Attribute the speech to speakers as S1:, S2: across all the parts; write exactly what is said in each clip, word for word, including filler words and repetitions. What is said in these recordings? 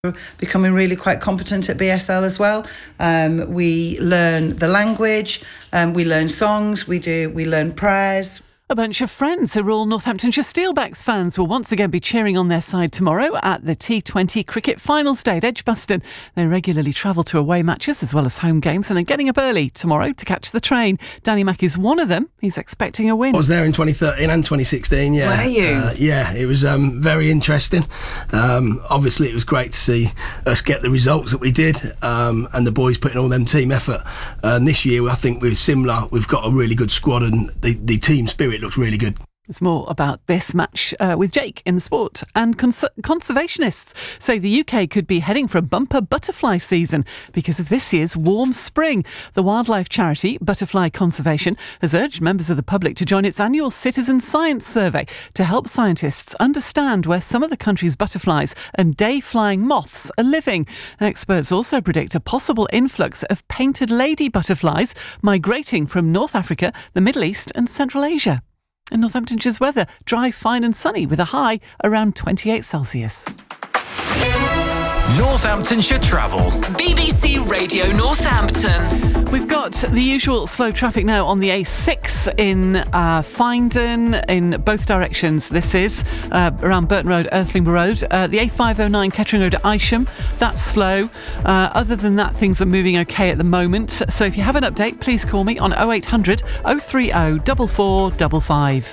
S1: becoming really quite competent at B S L as well. Um, we learn the language, um, we learn songs, we do we learn prayers.
S2: A bunch of friends who are all Northamptonshire Steelbacks fans will once again be cheering on their side tomorrow at the T twenty Cricket Finals Day at Edgbaston. They regularly travel to away matches as well as home games and are getting up early tomorrow to catch the train. Danny Mack is one of them. He's expecting a win.
S3: I was there in twenty thirteen and twenty sixteen, yeah.
S2: Were you?
S3: Uh, yeah, it was um, very interesting. Um, obviously, it was great to see us get the results that we did um, and the boys putting all them team effort. And this year, I think we're similar. We've got a really good squad and the, the team spirit looks really good.
S2: There's more about this match uh, with Jake in the sport. And cons- conservationists say the U K could be heading for a bumper butterfly season because of this year's warm spring. The wildlife charity Butterfly Conservation has urged members of the public to join its annual citizen science survey to help scientists understand where some of the country's butterflies and day-flying moths are living. Experts also predict a possible influx of painted lady butterflies migrating from North Africa, the Middle East and Central Asia. In Northamptonshire's weather, dry, fine and sunny with a high around twenty-eight Celsius.
S4: Northamptonshire Travel.
S5: B B C Radio Northampton.
S2: We've got the usual slow traffic now on the A six in uh, Findon in both directions. This is uh, around Burton Road, Earthling Road. Uh, the A five oh nine Kettering Road at Isham, that's slow. Uh, other than that, things are moving okay at the moment. So if you have an update, please call me on oh eight hundred, oh three oh, four four five five.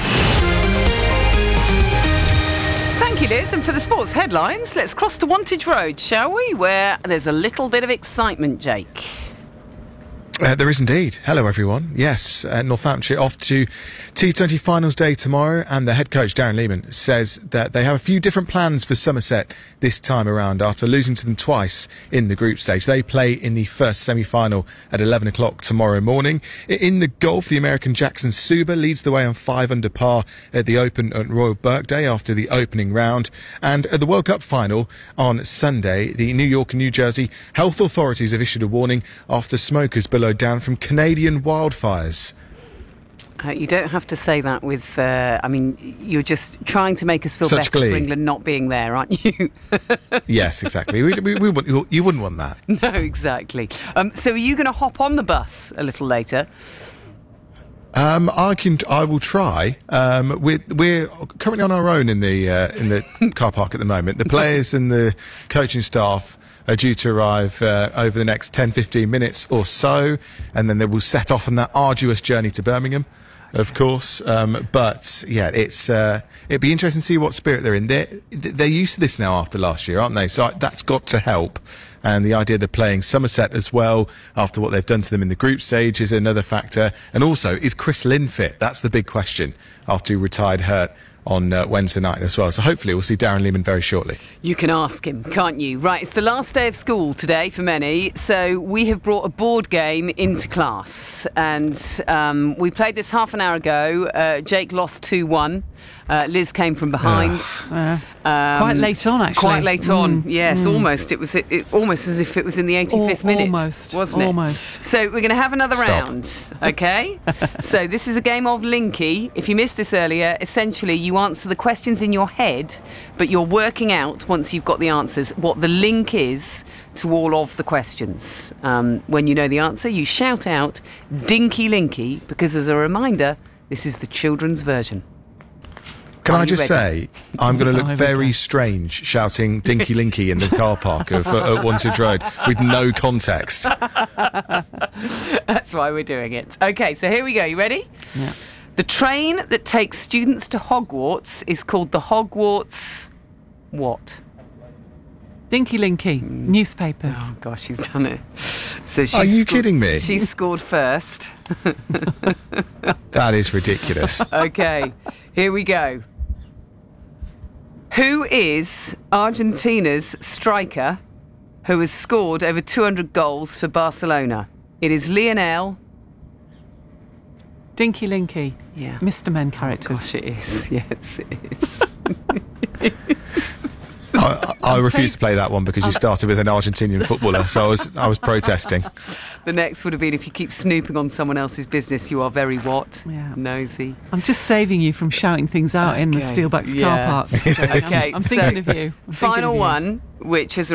S6: Thank you, Liz. And for the sports headlines, let's cross to Wantage Road, shall we? Where there's a little bit of excitement, Jake.
S7: Uh, there is indeed. Hello, everyone. Yes, uh, Northamptonshire off to T twenty Finals Day tomorrow, and the head coach, Darren Lehman, says that they have a few different plans for Somerset this time around after losing to them twice in the group stage. They play in the first semi-final at eleven o'clock tomorrow morning. In the golf, the American Jackson Suba leads the way on five under par at the Open at Royal Birkday after the opening round. And at the World Cup final on Sunday, the New York and New Jersey health authorities have issued a warning after smokers below down from Canadian wildfires.
S6: Uh, you don't have to say that with, uh, I mean, you're just trying to make us feel
S7: Such
S6: better
S7: glee.
S6: for England not being there, aren't you?
S7: Yes, exactly. We, we, we, we, you wouldn't want that.
S6: No, exactly. Um, so are you going to hop on the bus a little later?
S7: Um, I can. I will try. Um, we're we're currently on our own in the uh, in the car park at the moment. The players and the coaching staff are due to arrive uh, over the next ten, fifteen minutes or so, and then they will set off on that arduous journey to Birmingham, of course. Um, but yeah, it's uh, it'd be interesting to see what spirit they're in. They're, they're used to this now after last year, aren't they? So that's got to help. And the idea they're playing Somerset as well after what they've done to them in the group stage is another factor. And also, is Chris Lynn fit? That's the big question after he retired hurt on uh, Wednesday night as well. So hopefully we'll see Darren Lehman very shortly.
S6: You can ask him, can't you? Right, it's the last day of school today for many, so we have brought a board game into class. And um, we played this half an hour ago. Uh, Jake lost two one. Uh, Liz came from behind.
S2: Uh,
S6: um,
S2: quite late on, actually.
S6: Quite late on,
S2: Mm,
S6: yes,
S2: mm.
S6: almost. It was it, it, almost as if it was in the eighty-fifth
S2: Al-
S6: minute,
S2: almost,
S6: wasn't it?
S2: almost.
S6: So we're going to have another
S7: Stop.
S6: round, okay? So this is a game of Linky. If you missed this earlier, essentially you answer the questions in your head, but you're working out, once you've got the answers, what the link is to all of the questions. Um, when you know the answer, you shout out Dinky Linky, because as a reminder, this is the children's version.
S7: Can
S6: Are
S7: I
S6: you
S7: just
S6: ready?
S7: say, I'm going to
S2: I
S7: look
S2: would
S7: very
S2: go.
S7: strange shouting Dinky Linky in the car park of, uh, at Wantage Road with no context.
S6: That's why we're doing it. Okay, so here we go. You ready?
S2: Yeah.
S6: The train that takes students to Hogwarts is called the Hogwarts... what?
S2: Dinky Linky, newspapers.
S6: Oh, gosh, she's done it. So she's
S7: Are you
S6: scored-
S7: kidding me?
S6: She scored first.
S7: That is ridiculous.
S6: Okay, here we go. Who is Argentina's striker who has scored over two hundred goals for Barcelona? It is Lionel...
S2: Dinky Linky.
S6: Yeah.
S2: Mister Men characters.
S6: Gosh, it is. Yes, it is.
S7: I, I refuse to play that one because you started with an Argentinian footballer, so I was I was protesting.
S6: The next would have been, if you keep snooping on someone else's business, you are very what?
S2: Yeah.
S6: Nosy.
S2: I'm just saving you from shouting things out in the
S6: Okay.
S2: Steelbacks
S6: Yeah.
S2: car park. Jake. I'm-
S6: Okay,
S2: I'm, thinking
S6: so
S2: of you. I'm thinking
S6: Final
S2: of you.
S6: one, which is